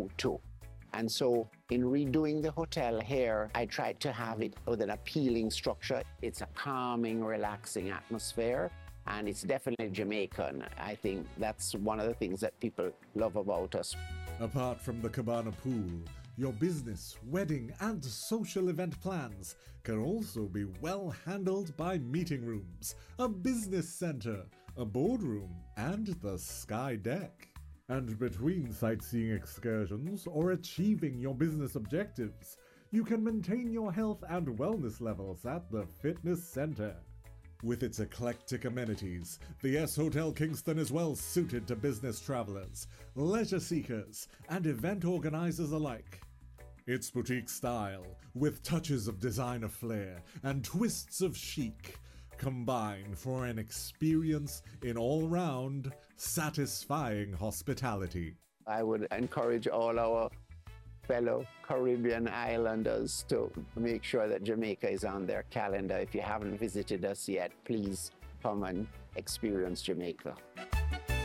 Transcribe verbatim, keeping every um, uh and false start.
now too. And so in redoing the hotel here, I tried to have it with an appealing structure. It's a calming, relaxing atmosphere, and it's definitely Jamaican. I think that's one of the things that people love about us. Apart from the Cabana pool, your business, wedding, and social event plans can also be well handled by meeting rooms, a business center, a boardroom, and the sky deck. And between sightseeing excursions or achieving your business objectives, you can maintain your health and wellness levels at the fitness center. With its eclectic amenities, the S Hotel Kingston is well suited to business travelers, leisure seekers, and event organizers alike. Its boutique style, with touches of designer flair and twists of chic, combine for an experience in all-round, satisfying hospitality. I would encourage all our fellow Caribbean islanders to make sure that Jamaica is on their calendar. If you haven't visited us yet, please come and experience Jamaica.